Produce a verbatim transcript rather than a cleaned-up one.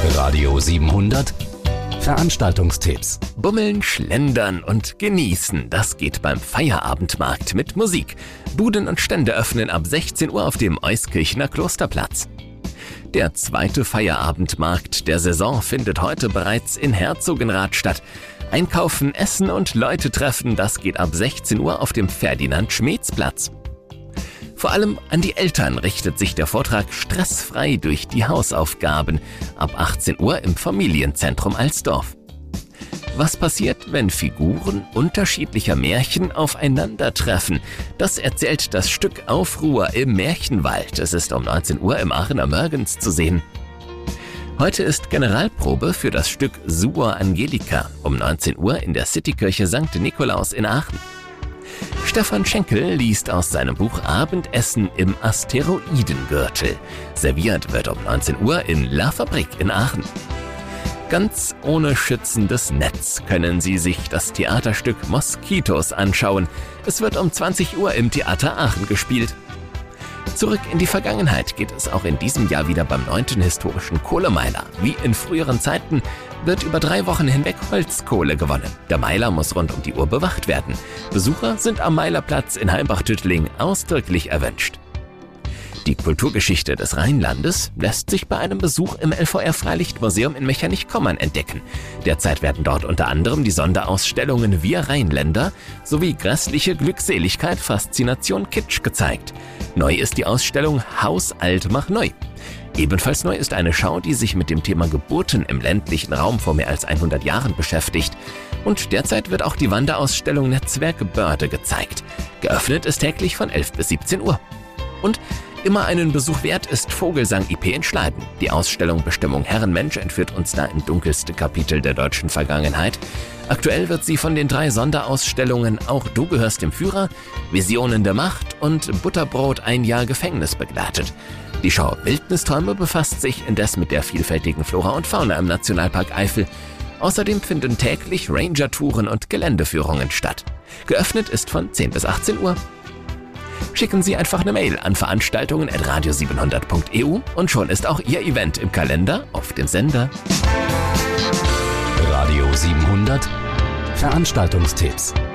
Radio siebenhundert Veranstaltungstipps. Bummeln, schlendern und genießen, das geht beim Feierabendmarkt mit Musik. Buden und Stände öffnen ab sechzehn Uhr auf dem Euskirchener Klosterplatz. Der zweite Feierabendmarkt der Saison findet heute bereits in Herzogenrath statt. Einkaufen, Essen und Leute treffen, das geht ab sechzehn Uhr auf dem Ferdinand-Schmeetz-Platz. Vor allem an die Eltern richtet sich der Vortrag Stressfrei durch die Hausaufgaben ab achtzehn Uhr im Familienzentrum Alsdorf. Was passiert, wenn Figuren unterschiedlicher Märchen aufeinandertreffen? Das erzählt das Stück Aufruhr im Märchenwald. Es ist um neunzehn Uhr im Aachener Mörgens zu sehen. Heute ist Generalprobe für das Stück Suor Angelica um neunzehn Uhr in der Citykirche Sankt Nikolaus in Aachen. Stefan Schenkel liest aus seinem Buch Abendessen im Asteroidengürtel. Serviert wird um neunzehn Uhr in La Fabrik in Aachen. Ganz ohne schützendes Netz können Sie sich das Theaterstück Moskitos anschauen. Es wird um zwanzig Uhr im Theater Aachen gespielt. Zurück in die Vergangenheit geht es auch in diesem Jahr wieder beim neunten historischen Kohlemeiler. Wie in früheren Zeiten wird über drei Wochen hinweg Holzkohle gewonnen. Der Meiler muss rund um die Uhr bewacht werden. Besucher sind am Meilerplatz in Heimbach-Tüttling ausdrücklich erwünscht. Die Kulturgeschichte des Rheinlandes lässt sich bei einem Besuch im L V R-Freilichtmuseum in Mechernich-Kommern entdecken. Derzeit werden dort unter anderem die Sonderausstellungen Wir Rheinländer sowie Grässliche Glückseligkeit, Faszination Kitsch gezeigt. Neu ist die Ausstellung Haus alt mach neu. Ebenfalls neu ist eine Schau, die sich mit dem Thema Geburten im ländlichen Raum vor mehr als hundert Jahren beschäftigt. Und derzeit wird auch die Wanderausstellung Netzwerk Börde gezeigt. Geöffnet ist täglich von elf bis siebzehn Uhr. Und immer einen Besuch wert ist Vogelsang I P in Schleiden. Die Ausstellung Bestimmung Herrenmensch entführt uns da in dunkelste Kapitel der deutschen Vergangenheit. Aktuell wird sie von den drei Sonderausstellungen Auch du gehörst dem Führer, Visionen der Macht und Butterbrot ein Jahr Gefängnis begleitet. Die Schau Wildnisträume befasst sich indes mit der vielfältigen Flora und Fauna im Nationalpark Eifel. Außerdem finden täglich Ranger-Touren und Geländeführungen statt. Geöffnet ist von zehn bis achtzehn Uhr. Schicken Sie einfach eine Mail an veranstaltungen at radio siebenhundert punkt e u und schon ist auch Ihr Event im Kalender auf dem Sender. Radio siebenhundert Veranstaltungstipps.